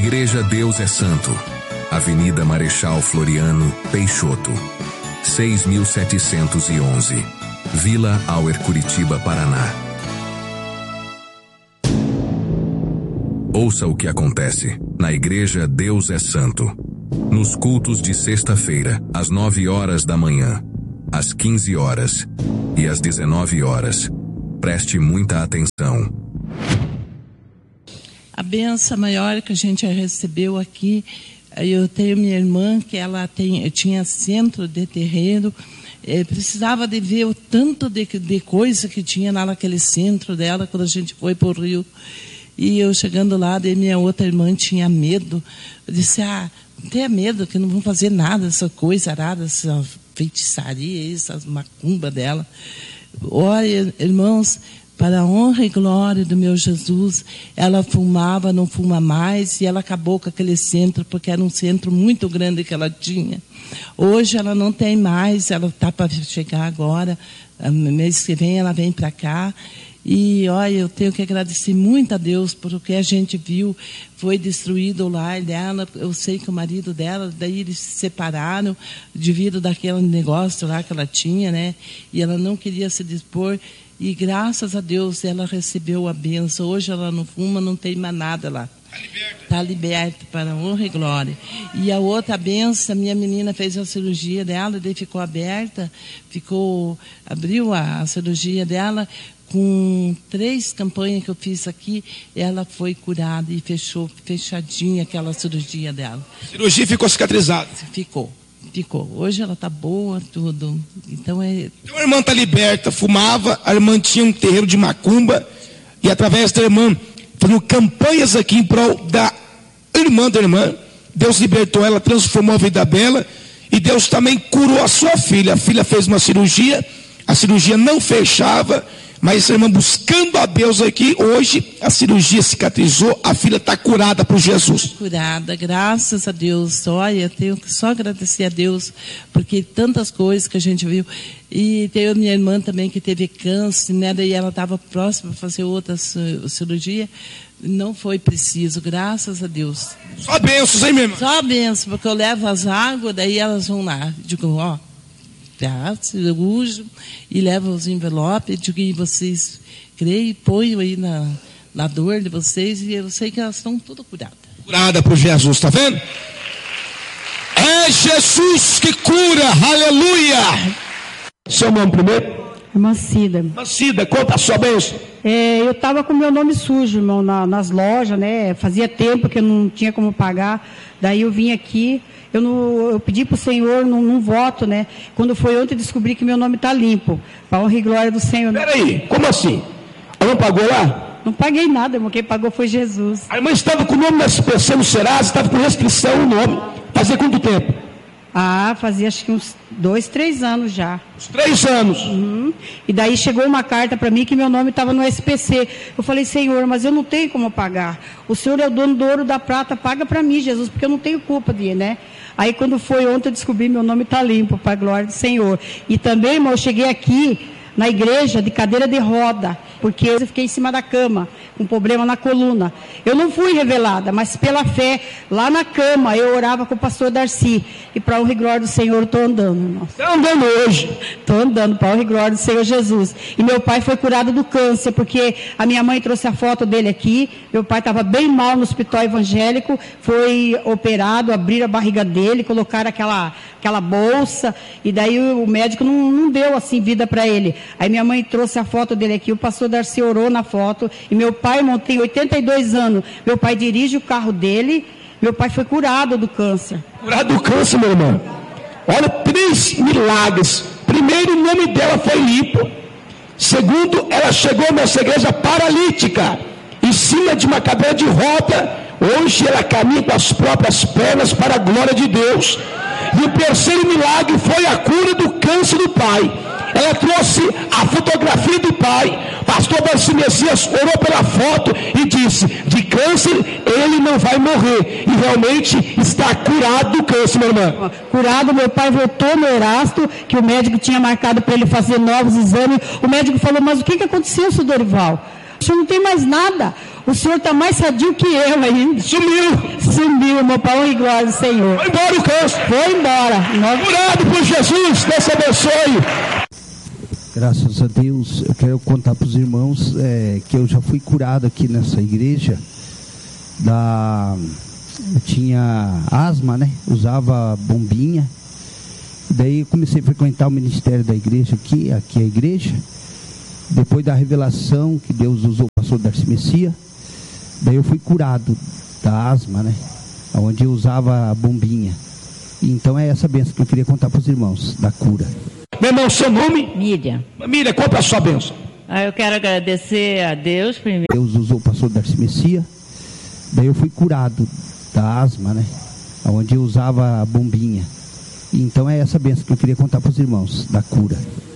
Igreja Deus é Santo, Avenida Marechal Floriano, Peixoto, 6.711, Vila Auer, Curitiba, Paraná. Ouça o que acontece na Igreja Deus é Santo, nos cultos de sexta-feira, às 9 horas da manhã, às 15 horas e às 19 horas. Preste muita atenção. A benção maior que a gente recebeu aqui, eu tenho minha irmã que tinha centro de terreiro, precisava de ver o tanto de coisa que tinha lá naquele centro dela quando a gente foi para o Rio. E eu chegando lá, daí minha outra irmã tinha medo. Eu disse, não tenha medo, que não vão fazer nada, essa coisa arada, essa feitiçaria, essas macumba dela. Olha, irmãos, para a honra e glória do meu Jesus, ela fumava, não fuma mais, e ela acabou com aquele centro, porque era um centro muito grande que ela tinha. Hoje ela não tem mais, ela está para chegar agora, mês que vem ela vem para cá. E, olha, eu tenho que agradecer muito a Deus por o que a gente viu. Foi destruído o lar dela. Eu sei que o marido dela, daí eles se separaram devido daquele negócio lá que ela tinha, né? E ela não queria se dispor. E, graças a Deus, ela recebeu a bênção. Hoje ela não fuma, não tem mais nada lá. Está liberta para honra e glória. E a outra benção, minha menina fez a cirurgia dela, daí ficou aberta, abriu a cirurgia dela. Com 3 campanhas que eu fiz aqui, ela foi curada e fechadinha aquela cirurgia dela. A cirurgia ficou cicatrizada? Ficou. Hoje ela está boa, tudo. Então a irmã está liberta, fumava, a irmã tinha um terreiro de macumba, e através da irmã, fazendo campanhas aqui em prol da irmã, Deus libertou ela, transformou a vida dela, e Deus também curou a sua filha. A filha fez uma cirurgia, a cirurgia não fechava, mas essa irmã buscando a Deus aqui, hoje a cirurgia cicatrizou, a filha está curada por Jesus. Curada, graças a Deus. Olha, eu tenho que só agradecer a Deus, porque tantas coisas que a gente viu. E tem a minha irmã também que teve câncer, né? Daí ela estava próxima a fazer outra cirurgia. Não foi preciso, graças a Deus. Só bênçãos, hein, minha irmã? Só bênçãos, porque eu levo as águas, daí elas vão lá. Digo, cirurgiam e levam os envelopes, digo, e vocês creem, põem aí na dor de vocês, e eu sei que elas estão tudo curadas. Curada por Jesus, está vendo? É Jesus que cura, aleluia! Seu nome primeiro? Irmã Cida. Irmã Cida, conta a sua bênção. Eu estava com meu nome sujo, irmão, nas lojas, né? Fazia tempo que eu não tinha como pagar, daí eu vim aqui. Eu pedi para o Senhor num voto, né? Quando foi ontem, descobri que meu nome está limpo. Para honra e glória do Senhor. Peraí, como assim? A irmã pagou lá? Não paguei nada, irmão. Quem pagou foi Jesus. A irmã estava com o nome na SPC no Serasa, estava com restrição o nome. Fazia quanto tempo? Fazia acho que uns 2, 3 anos já. Uns 3 anos? Uhum. E daí chegou uma carta para mim que meu nome estava no SPC. Eu falei, Senhor, mas eu não tenho como pagar. O Senhor é o dono do ouro e da prata, paga para mim, Jesus, porque eu não tenho culpa de, né? Aí quando foi ontem eu descobri meu nome está limpo, para a glória do Senhor. E também, irmão, eu cheguei aqui na igreja de cadeira de roda, porque eu fiquei em cima da cama, com problema na coluna. Eu não fui revelada, mas pela fé, lá na cama, eu orava com o pastor Darcy. E para a honra e glória do Senhor, eu estou andando, irmão. Está andando hoje? Estou andando, para a honra e glória do Senhor Jesus. E meu pai foi curado do câncer, porque a minha mãe trouxe a foto dele aqui. Meu pai estava bem mal no hospital evangélico, foi operado, abriram a barriga dele, colocaram aquela bolsa, e daí o médico não deu assim vida para ele. Aí minha mãe trouxe a foto dele aqui, o pastor Darcy orou na foto, e meu pai, irmão, tem 82 anos, meu pai dirige o carro dele, meu pai foi curado do câncer. Curado do câncer, meu irmão? Olha, 3 milagres. Primeiro, o nome dela foi limpo. Segundo, ela chegou à nossa igreja paralítica, em cima de uma cadeira de roda. Hoje ela caminha com as próprias pernas para a glória de Deus. E o terceiro milagre foi a cura do câncer do pai. Ela trouxe a fotografia do pai. Pastor Darcy Messias orou pela foto e disse, de câncer ele não vai morrer. E realmente está curado do câncer, meu irmão. Curado, meu pai voltou no Erasto, que o médico tinha marcado para ele fazer novos exames. O médico falou, mas o que aconteceu, seu Dorival? senhor não tem mais nada. O senhor está mais sadio que eu ainda. Sumiu, meu pai, e glória do Senhor. Foi embora o câncer. Foi embora. Curado por Jesus, Deus abençoe. Graças a Deus, eu quero contar para os irmãos que eu já fui curado aqui nessa igreja. Eu tinha asma, né? Usava bombinha. Daí eu comecei a frequentar o ministério da igreja aqui é a igreja. Depois da revelação que Deus usou o pastor Darcy Messia, daí eu fui curado da asma, né? Onde eu usava a bombinha. Então é essa bênção que eu queria contar para os irmãos, da cura. Meu irmão, seu nome? Miriam. Miriam, qual é a sua bênção? Eu quero agradecer a Deus primeiro. Deus usou o pastor Darcy Messia, daí eu fui curado da asma, né? Onde eu usava a bombinha. Então é essa bênção que eu queria contar para os irmãos, da cura.